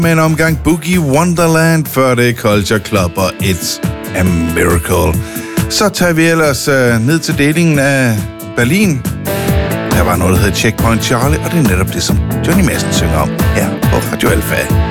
med en omgang Boogie Wonderland, før det Culture Club og It's a Miracle. Så tager vi ellers ned til delingen af Berlin. Der var noget, der hed Checkpoint Charlie, og det er netop det, som Johnny Madsen synger om her på Radio Alfa.